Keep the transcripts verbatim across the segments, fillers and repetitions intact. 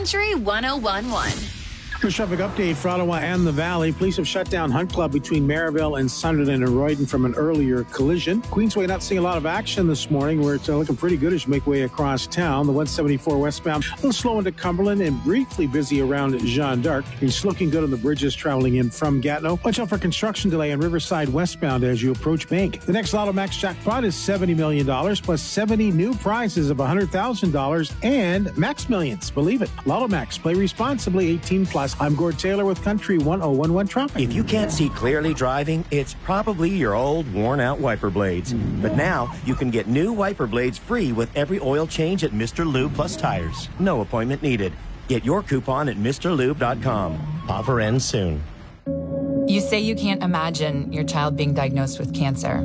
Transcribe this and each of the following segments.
Country one oh one point one. Your traffic update for Ottawa and the Valley. Police have shut down Hunt Club between Maryville and Sunderland and Royden from an earlier collision. Queensway not seeing a lot of action this morning, where it's uh, looking pretty good as you make way across town. The one seventy-four westbound, a little slow into Cumberland and briefly busy around Jeanne d'Arc. It's looking good on the bridges traveling in from Gatineau. Watch out for construction delay on Riverside westbound as you approach Bank. The next Lotto Max jackpot is seventy million dollars plus seventy new prizes of one hundred thousand dollars and Max Millions. Believe it. Lotto Max. Play responsibly. eighteen plus. I'm Gord Taylor with Country one oh one one Traffic. If you can't see clearly driving, it's probably your old, worn-out wiper blades. But now, you can get new wiper blades free with every oil change at Mister Lube Plus Tires. No appointment needed. Get your coupon at Mr Lube dot com. Offer ends soon. You say you can't imagine your child being diagnosed with cancer,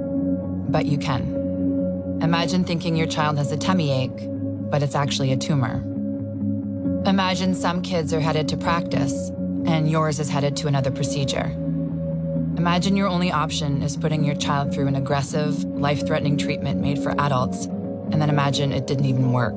but you can. Imagine thinking your child has a tummy ache, but it's actually a tumor. Imagine some kids are headed to practice, and yours is headed to another procedure. Imagine your only option is putting your child through an aggressive, life-threatening treatment made for adults, and then imagine it didn't even work.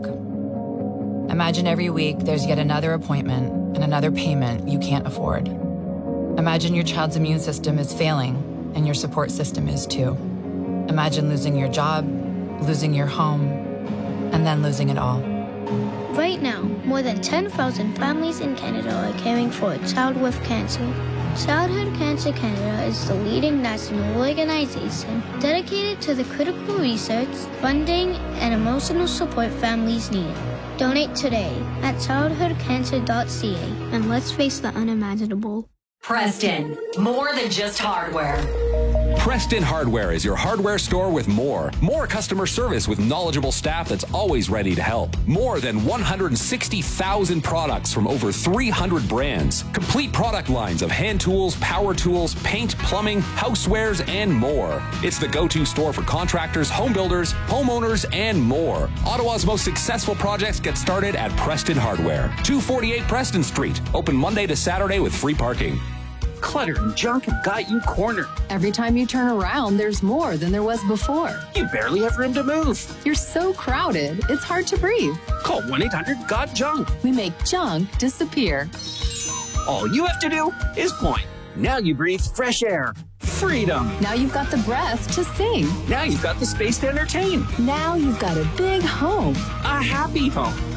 Imagine every week there's yet another appointment and another payment you can't afford. Imagine your child's immune system is failing, and your support system is too. Imagine losing your job, losing your home, and then losing it all. Right now, more than ten thousand families in Canada are caring for a child with cancer. Childhood Cancer Canada is the leading national organization dedicated to the critical research, funding, and emotional support families need. Donate today at childhood cancer dot c a and let's face the unimaginable. Preston, more than just hardware. Preston Hardware is your hardware store with more. More customer service with knowledgeable staff that's always ready to help. More than one hundred sixty thousand products from over three hundred brands. Complete product lines of hand tools, power tools, paint, plumbing, housewares, and more. It's the go-to store for contractors, home builders, homeowners, and more. Ottawa's most successful projects get started at Preston Hardware. two forty-eight Preston Street. Open Monday to Saturday with free parking. Clutter and junk have got you cornered. Every time you turn around, there's more than there was before. You barely have room to move. You're so crowded, it's hard to breathe. Call one eight hundred got junk. We make junk disappear. All you have to do is point. Now you breathe fresh air. Freedom. Now you've got the breath to sing. Now you've got the space to entertain. Now you've got a big home. A happy home.